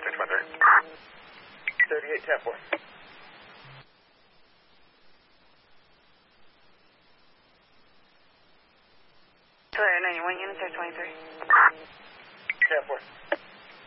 38, tap 4. Sawyer 91 units, 23. Tap 4.